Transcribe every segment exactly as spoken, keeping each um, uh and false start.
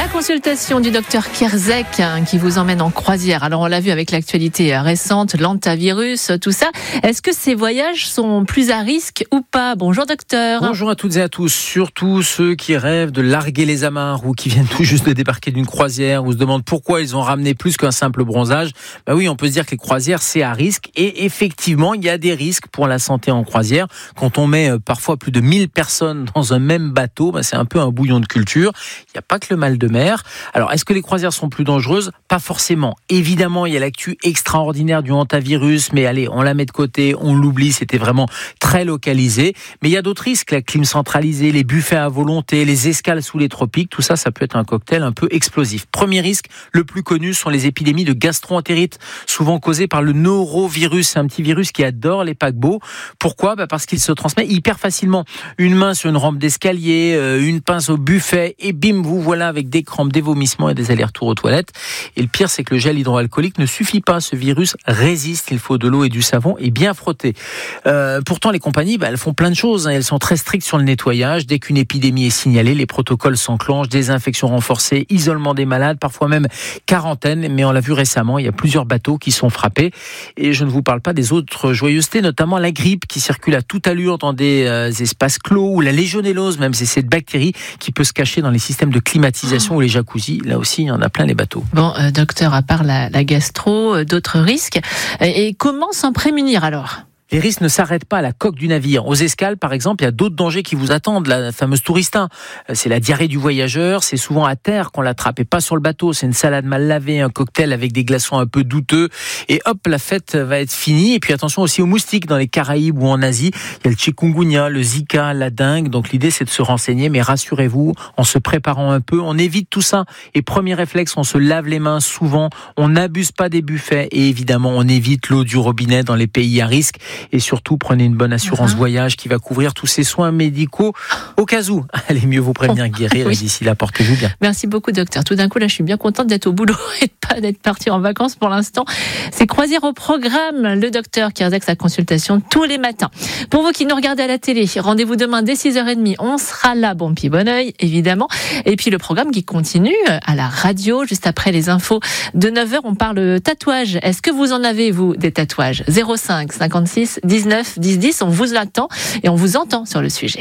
La consultation du docteur Kierzek hein, qui vous emmène en croisière. Alors on l'a vu avec l'actualité récente, l'hantavirus, tout ça. Est-ce que ces voyages sont plus à risque ou pas? Bonjour docteur. Bonjour à toutes et à tous, surtout ceux qui rêvent de larguer les amarres ou qui viennent tout juste de débarquer d'une croisière ou se demandent pourquoi ils ont ramené plus qu'un simple bronzage. Bah oui, on peut se dire que les croisières c'est à risque et effectivement il y a des risques pour la santé en croisière. Quand on met parfois plus de mille personnes dans un même bateau, bah c'est un peu un bouillon de culture. Il n'y a pas que le mal de mer. Alors, est-ce que les croisières sont plus dangereuses? Pas forcément. Évidemment, il y a l'actu extraordinaire du hantavirus, mais allez, on la met de côté, on l'oublie, c'était vraiment très localisé. Mais il y a d'autres risques, la clim centralisée, les buffets à volonté, les escales sous les tropiques, tout ça, ça peut être un cocktail un peu explosif. Premier risque, le plus connu, sont les épidémies de gastro-entérite, souvent causées par le norovirus. C'est un petit virus qui adore les paquebots. Pourquoi? Bah parce qu'il se transmet hyper facilement. Une main sur une rampe d'escalier, une pince au buffet, et bim, vous voilà avec des crampes, des vomissements et des allers-retours aux toilettes. Et le pire, c'est que le gel hydroalcoolique ne suffit pas. Ce virus résiste. Il faut de l'eau et du savon et bien frotter. Euh, pourtant, les compagnies, bah, elles font plein de choses. Hein. Elles sont très strictes sur le nettoyage. Dès qu'une épidémie est signalée, les protocoles s'enclenchent. Désinfection renforcée, isolement des malades, parfois même quarantaine. Mais on l'a vu récemment, il y a plusieurs bateaux qui sont frappés. Et je ne vous parle pas des autres joyeusetés, notamment la grippe qui circule à toute allure dans des euh, espaces clos, ou la légionellose, même c'est cette bactérie qui peut se cacher dans les systèmes de climatisation oh. ou les jacuzzis. Là aussi, il y en a plein les bateaux. Bon, euh, docteur, à part la, la gastro, euh, d'autres risques. Et, et comment s'en prémunir alors ? Les risques ne s'arrêtent pas à la coque du navire. Aux escales, par exemple, il y a d'autres dangers qui vous attendent. La fameuse tourista, c'est la diarrhée du voyageur. C'est souvent à terre qu'on l'attrape et pas sur le bateau. C'est une salade mal lavée, un cocktail avec des glaçons un peu douteux. Et hop, la fête va être finie. Et puis attention aussi aux moustiques dans les Caraïbes ou en Asie. Il y a le chikungunya, le Zika, la dengue. Donc l'idée, c'est de se renseigner. Mais rassurez-vous, en se préparant un peu, on évite tout ça. Et premier réflexe, on se lave les mains souvent. On n'abuse pas des buffets. Et évidemment, on évite l'eau du robinet dans les pays à risque. Et surtout, prenez une bonne assurance uh-huh. voyage qui va couvrir tous ces soins médicaux au cas où. Allez mieux vous prévenir que guérir. Oui. Et d'ici là, portez-vous bien. Merci beaucoup, docteur. Tout d'un coup, là, je suis bien contente d'être au boulot et de pas d'être partie en vacances pour l'instant. C'est croisière au programme. Le docteur Kierzek, sa consultation tous les matins. Pour vous qui nous regardez à la télé, rendez-vous demain dès six heures trente. On sera là, bon pied, bon oeil, évidemment. Et puis le programme qui continue à la radio, juste après les infos de neuf heures. On parle tatouage. Est-ce que vous en avez, vous, des tatouages? zéro cinq cinquante-six dix-neuf dix dix, on vous attend et on vous entend sur le sujet.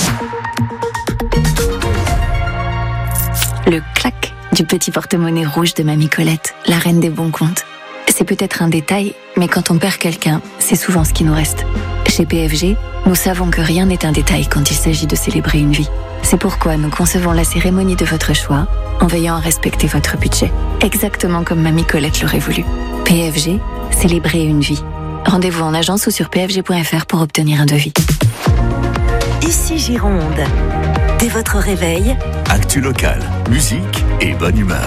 Le clac du petit porte-monnaie rouge de Mamie Colette, la reine des bons comptes. C'est peut-être un détail, mais quand on perd quelqu'un, c'est souvent ce qui nous reste. Chez P F G, nous savons que rien n'est un détail quand il s'agit de célébrer une vie. C'est pourquoi nous concevons la cérémonie de votre choix en veillant à respecter votre budget, exactement comme Mamie Colette l'aurait voulu. P F G, célébrer une vie. Rendez-vous en agence ou sur p f g point f r pour obtenir un devis. Ici Gironde. Dès votre réveil, actu locale, musique et bonne humeur.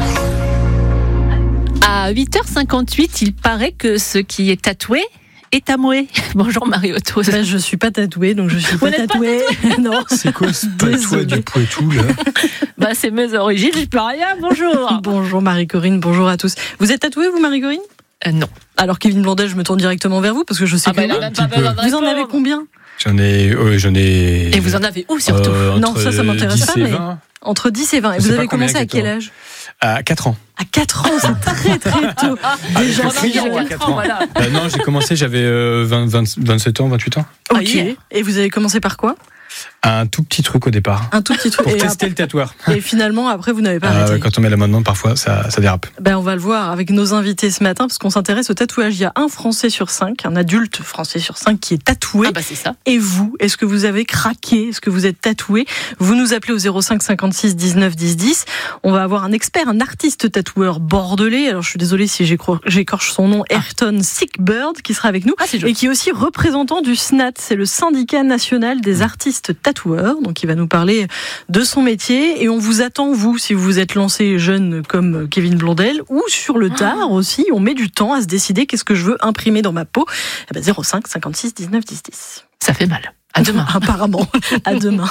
À huit heures cinquante-huit, il paraît que ce qui est tatoué est amoué. Bonjour Marie-Auto. Ben, je suis pas tatouée, donc je suis pas tatouée. Pas tatouée. Non. C'est quoi ce patois du Poitou là? Bah c'est mes origines, je peux rien. Bonjour. Bonjour Marie-Corinne, bonjour à tous. Vous êtes tatouée vous Marie-Corinne? euh, Non. Alors Kevin Blondel, je me tourne directement vers vous parce que je sais ah que bah, vous, vous en avez combien? J'en ai, euh, j'en ai. Et vous en avez où surtout? euh, Non, ça, ça m'intéresse pas. Mais entre dix et vingt. Et vous avez commencé à quel âge? À quatre ans. À quatre ans, c'est très très tôt. Déjà, à quatre ans. Voilà. Euh, non, j'ai commencé, j'avais euh, vingt, vingt, vingt-sept ans, vingt-huit ans. Ok. Et vous avez commencé par quoi? Un tout petit truc au départ. Un tout petit truc. Pour et tester après, le tatoueur. Et finalement, après, vous n'avez pas euh, arrêté. Quand on met la main dedans, parfois, ça, ça dérape. Ben, on va le voir avec nos invités ce matin, parce qu'on s'intéresse au tatouage. Il y a un Français sur cinq, un adulte français sur cinq qui est tatoué. Ah bah c'est ça. Et vous, est-ce que vous avez craqué? Est-ce que vous êtes tatoué? Vous nous appelez au zéro cinq cinquante-six dix-neuf dix dix. On va avoir un expert, un artiste tatoueur bordelais. Alors, je suis désolée si j'écorche son nom, Ayrton Sickbird, qui sera avec nous. Ah, et qui est aussi représentant du S N A T. C'est le syndicat national des artistes tatoueurs. Donc, il va nous parler de son métier. Et on vous attend, vous, si vous vous êtes lancé jeune comme Kevin Blondel, ou sur le tard aussi. On met du temps à se décider qu'est-ce que je veux imprimer dans ma peau. Eh ben, zéro cinq cinquante-six dix-neuf dix dix. Ça fait mal. À demain. Apparemment. À demain.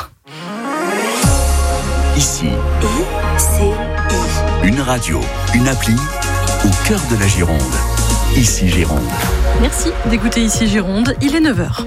Ici. I C I. Une radio, une appli au cœur de la Gironde. Ici Gironde. Merci d'écouter Ici Gironde. Il est neuf heures.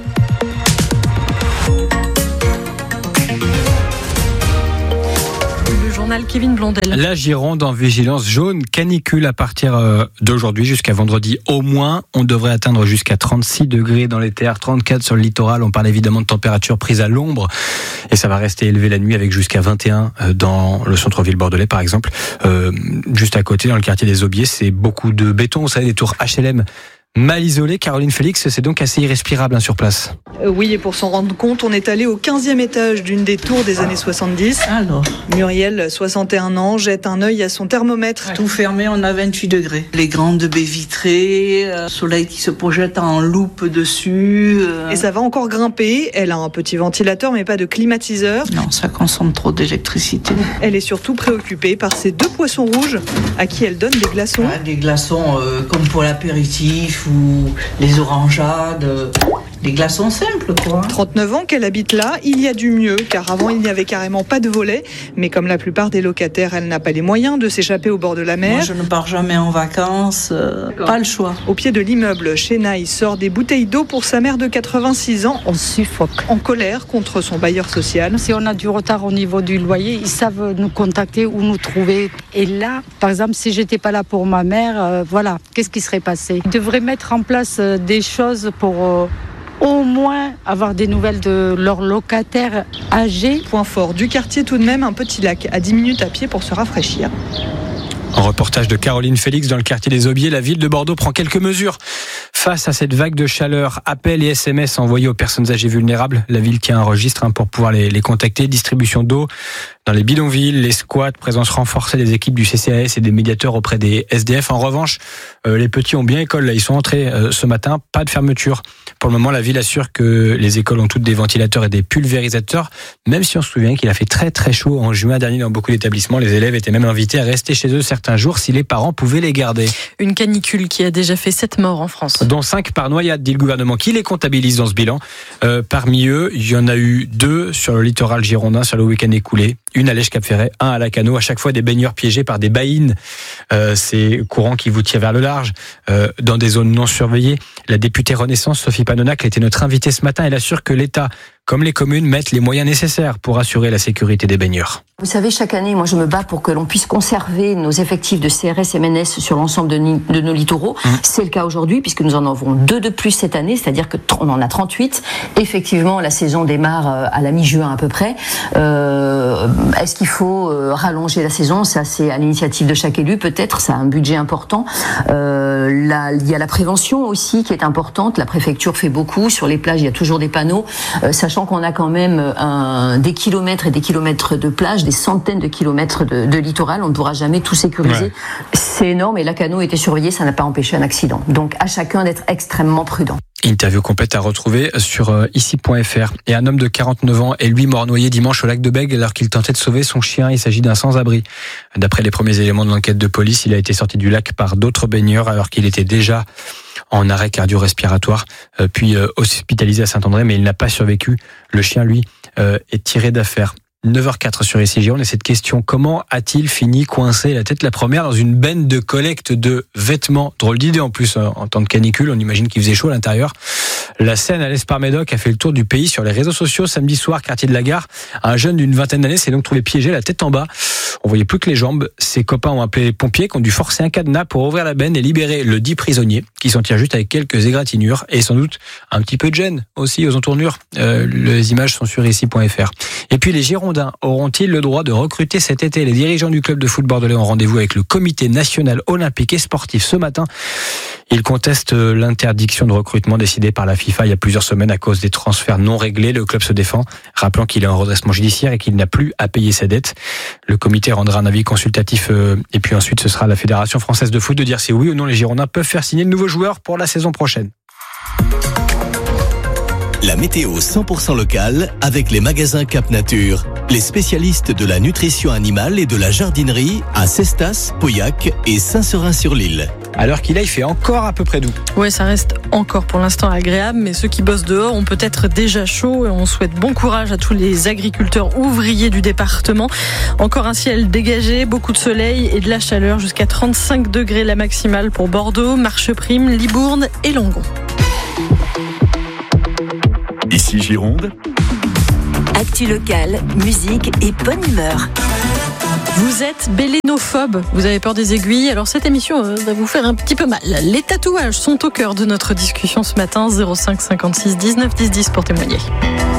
journal Kevin Blondel. La Gironde en vigilance jaune, canicule à partir d'aujourd'hui jusqu'à vendredi au moins. On devrait atteindre jusqu'à trente-six degrés dans les terres, trente-quatre sur le littoral. On parle évidemment de température prise à l'ombre et ça va rester élevé la nuit avec jusqu'à vingt et un dans le centre-ville bordelais par exemple. Euh, juste à côté, dans le quartier des Aubiers, c'est beaucoup de béton. Vous savez, des tours H L M mal isolées. Caroline Félix, c'est donc assez irrespirable hein, sur place. Euh, oui, et pour s'en rendre compte, on est allé au quinzième étage d'une des tours des années soixante-dix. Alors, Muriel, soixante et un ans, jette un œil à son thermomètre. tout fermé, on a vingt-huit degrés. Les grandes baies vitrées, euh, soleil qui se projette en loupe dessus. Euh... Et ça va encore grimper. Elle a un petit ventilateur, mais pas de climatiseur. Non, ça consomme trop d'électricité. Elle est surtout préoccupée par ces deux poissons rouges à qui elle donne des glaçons. Ouais, des glaçons euh, comme pour l'apéritif ou les orangeades, euh, des glaçons simples quoi. trente-neuf ans qu'elle habite là, il y a du mieux, car avant il n'y avait carrément pas de volet. Mais comme la plupart des locataires, elle n'a pas les moyens de s'échapper au bord de la mer. Moi, je ne pars jamais en vacances, euh, pas le choix. Au pied de l'immeuble, Chenaille sort des bouteilles d'eau pour sa mère de quatre-vingt-six ans. On suffoque. En colère contre son bailleur social. Si on a du retard au niveau du loyer, ils savent nous contacter ou nous trouver. Et là, par exemple, si j'étais pas là pour ma mère, euh, voilà, qu'est-ce qui serait passé ? Ils devraient mettre en place euh, des choses pour euh, au moins avoir des nouvelles de leurs locataires âgés. Point fort du quartier tout de même, un petit lac à dix minutes à pied pour se rafraîchir. En reportage de Caroline Félix dans le quartier des Aubiers, la ville de Bordeaux prend quelques mesures face à cette vague de chaleur. Appels et S M S envoyés aux personnes âgées vulnérables. La ville tient un registre hein, pour pouvoir les, les contacter. Distribution d'eau dans les bidonvilles, les squats, présence renforcée des équipes du C C A S et des médiateurs auprès des S D F. En revanche, euh, les petits ont bien école. Là, ils sont entrés euh, ce matin. Pas de fermeture. Pour le moment, la ville assure que les écoles ont toutes des ventilateurs et des pulvérisateurs. Même si on se souvient qu'il a fait très très chaud en juin dernier dans beaucoup d'établissements. Les élèves étaient même invités à rester chez eux certains jours si les parents pouvaient les garder. Une canicule qui a déjà fait sept morts en France. Dont cinq par noyade, dit le gouvernement, qui les comptabilise dans ce bilan. Euh, parmi eux, il y en a eu deux sur le littoral girondin sur le week-end écoulé. Une à l'Èche-Cap-Ferret, un à Lacanau. À chaque fois, des baigneurs piégés par des baïnes. Euh, ces courants qui vous tirent vers le large, euh, dans des zones non surveillées. La députée Renaissance, Sophie Panonac, était notre invitée ce matin. Elle assure que l'État, comme les communes, mettent les moyens nécessaires pour assurer la sécurité des baigneurs. Vous savez, chaque année, moi, je me bats pour que l'on puisse conserver nos effectifs de C R S M N S sur l'ensemble de, ni- de nos littoraux. Mmh. C'est le cas aujourd'hui, puisque nous en avons deux de plus cette année, c'est-à-dire que on en a trente-huit. Effectivement, la saison démarre à la mi-juin à peu près. Euh, est-ce qu'il faut rallonger la saison ? Ça, c'est à l'initiative de chaque élu, peut-être. Ça a un budget important. Euh, là, il y a la prévention aussi qui est importante. La préfecture fait beaucoup. Sur les plages, il y a toujours des panneaux. Euh, sachant qu'on a quand même un, des kilomètres et des kilomètres de plage, des centaines de kilomètres de, de littoral, on ne pourra jamais tout sécuriser. Ouais. C'est énorme et Lacanau était surveillé, ça n'a pas empêché un accident. Donc à chacun d'être extrêmement prudent. Interview complète à retrouver sur ici point f r. Et un homme de quarante-neuf ans est lui mort noyé dimanche au lac de Bègue alors qu'il tentait de sauver son chien. Il s'agit d'un sans-abri. D'après les premiers éléments de l'enquête de police, il a été sorti du lac par d'autres baigneurs alors qu'il était déjà en arrêt cardio-respiratoire, puis hospitalisé à Saint-André, mais il n'a pas survécu. Le chien, lui, est tiré d'affaire. neuf heures quatre sur Ici Gironde et cette question, comment a-t-il fini coincé la tête la première dans une benne de collecte de vêtements? Drôle d'idée en plus, en temps de canicule, on imagine qu'il faisait chaud à l'intérieur. La scène à l'Esparmédoc a fait le tour du pays sur les réseaux sociaux samedi soir, quartier de la Gare. Un jeune d'une vingtaine d'années s'est donc trouvé piégé, la tête en bas. On voyait plus que les jambes. Ses copains ont appelé les pompiers qui ont dû forcer un cadenas pour ouvrir la benne et libérer le dit prisonnier qui s'en tire juste avec quelques égratignures et sans doute un petit peu de gêne aussi aux entournures. Euh, les images sont sur ici point f r. Et puis les Girondins auront-ils le droit de recruter cet été? Les dirigeants du club de foot bordelais ont rendez-vous avec le comité national olympique et sportif ce matin. Ils contestent l'interdiction de recrutement décidée par la FIFA il y a plusieurs semaines à cause des transferts non réglés. Le club se défend, rappelant qu'il est en redressement judiciaire et qu'il n'a plus à payer ses dettes. Le comité rendra un avis consultatif et puis ensuite ce sera à la Fédération française de foot de dire si oui ou non les Girondins peuvent faire signer de nouveaux joueurs pour la saison prochaine. La météo cent pour cent locale avec les magasins Cap Nature. Les spécialistes de la nutrition animale et de la jardinerie à Cestas, Pauillac et Saint-Seurin-sur-l'Île. Alors qu'il a, il fait encore à peu près doux. Ouais, ça reste encore pour l'instant agréable, mais ceux qui bossent dehors ont peut-être déjà chaud et on souhaite bon courage à tous les agriculteurs ouvriers du département. Encore un ciel dégagé, beaucoup de soleil et de la chaleur jusqu'à trente-cinq degrés la maximale pour Bordeaux, Marcheprime, Libourne et Langon. Ici Gironde. Actu locale, musique et bonne humeur. Vous êtes bélénophobe, vous avez peur des aiguilles, alors cette émission euh, va vous faire un petit peu mal. Les tatouages sont au cœur de notre discussion ce matin, zéro cinq cinquante-six dix-neuf dix dix pour témoigner.